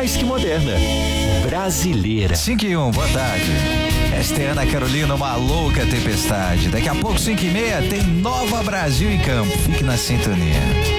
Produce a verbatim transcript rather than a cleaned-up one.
mais que moderna. Brasileira. cinco e um, boa tarde. Esta é Ana Carolina, uma louca tempestade. Daqui a pouco, cinco e meia, tem Nova Brasil em Campo. Fique na sintonia.